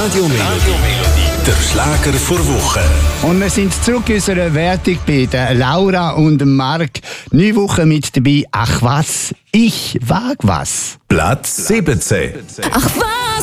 Radio Melodie, der Schlager vor Woche. Und wir sind zurück in unserer Wertung bei der Laura und dem Marc. 9 Wochen mit dabei. Ach was, ich wag was. Platz 17. Ach was.